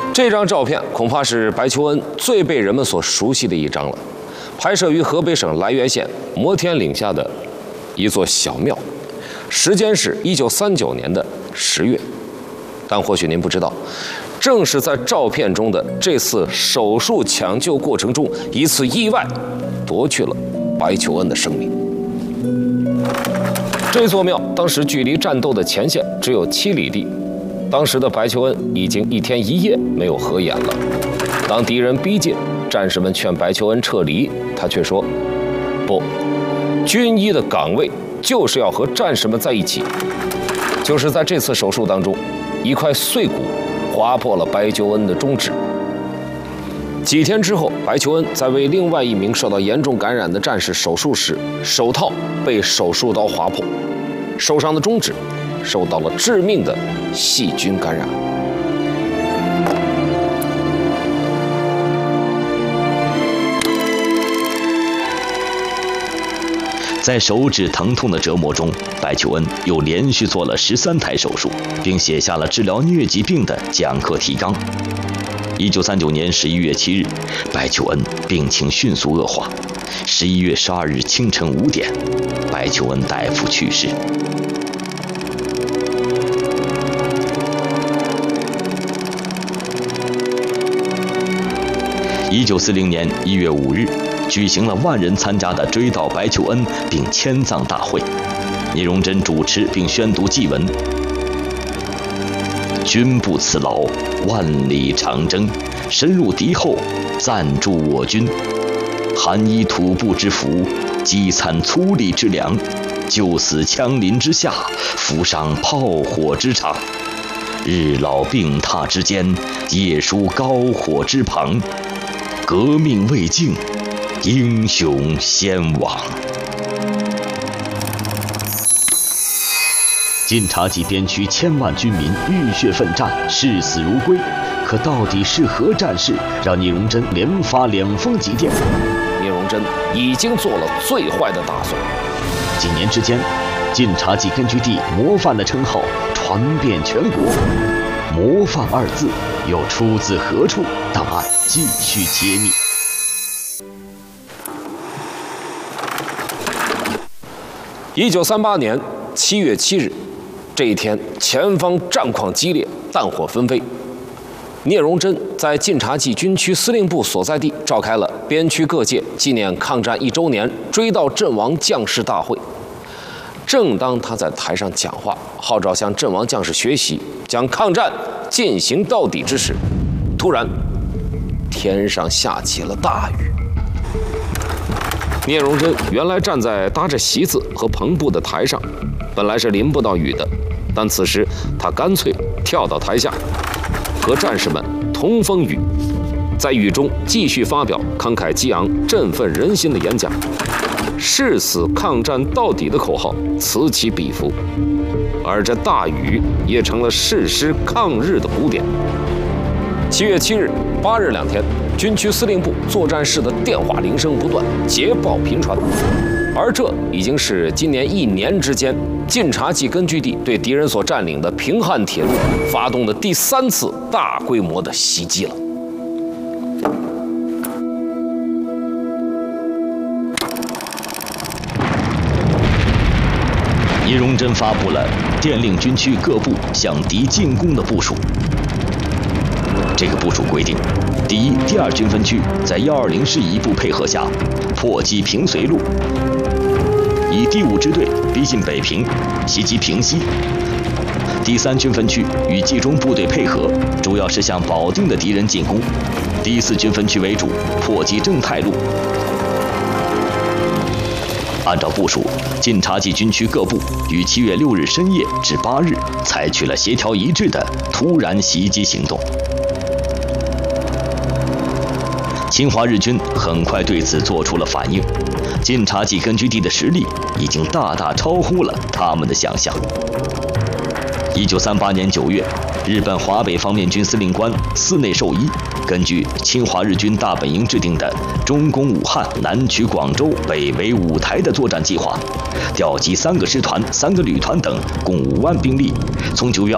这张照片恐怕是白求恩最被人们所熟悉的一张了，拍摄于河北省涞源县摩天岭下的一座小庙，时间是1939年的10月。但或许您不知道，正是在照片中的这次手术抢救过程中，一次意外夺去了白求恩的生命。这座庙当时距离战斗的前线只有7里地，当时的白求恩已经1天1夜没有合眼了。当敌人逼近，战士们劝白求恩撤离，他却说：“不，军医的岗位就是要和战士们在一起。”就是在这次手术当中，一块碎骨划破了白求恩的中指。几天之后，白求恩在为另外一名受到严重感染的战士手术时，手套被手术刀划破，手上的中指受到了致命的细菌感染。 在手指疼痛的折磨中，白求恩又连续做了13台手术，并写下了治疗疟疾病的讲课提纲。1939年11月7日，白求恩病情迅速恶化。11月12日清晨5点，白求恩大夫去世。1940年1月5日，举行了万人参加的追悼白求恩并迁葬大会，聂荣臻主持并宣读祭文：“君不辞劳，万里长征，深入敌后，暂助我军。寒衣土布之服，饥餐粗粝之粮，就死枪林之下，扶上炮火之场。日老病榻之间，夜疏篝火之旁。革命未尽，英雄先亡。”晋察冀边区千万军民浴血奋战，视死如归。可到底是何战事，让聂荣臻连发2封急电？ 聂荣臻已经做了最坏的打算。 几年之间，晋察冀根据地模范的称号传遍全国。模范2字又出自何处？档案继续揭秘。 1938年7月7日，这一天，前方战况激烈，弹火纷飞。聂荣臻在晋察冀军区司令部所在地召开了边区各界纪念抗战1周年追悼阵亡将士大会。正当他在台上讲话，号召向阵亡将士学习，将抗战进行到底之时，突然天上下起了大雨。聂荣臻原来站在搭着席子和篷布的台上，本来是淋不到雨的，但此时他干脆跳到台下，和战士们同风雨，在雨中继续发表慷慨激昂、振奋人心的演讲，誓死抗战到底的口号此起彼伏，而这大雨也成了誓师抗日的鼓点。7月7日、8日2天，军区司令部作战室的电话铃声不断，捷报频传。而这已经是今年1年之间，晋察冀根据地对敌人所占领的平汉铁路发动的第3次大规模的袭击了。 聂荣臻发布了电令军区各部向敌进攻的部署。这个部署规定，第1、第2军分区在120师一部配合下，破击平绥路，以第5支队逼近北平，袭击平西。第3军分区与冀中部队配合，主要是向保定的敌人进攻。第4军分区为主，破击正太路。按照部署，晋察冀军区各部于7月6日深夜至8日采取了协调一致的突然袭击行动。侵华日军很快对此做出了反应，晋察冀根据地的实力已经大大超乎了他们的想象。1938年9月，日本华北方面军司令官寺内寿一根据侵华日军大本营制定的中攻武汉、南取广州、北围五台的作战计划，调集3个师团、3个旅团等共5万兵力，从9月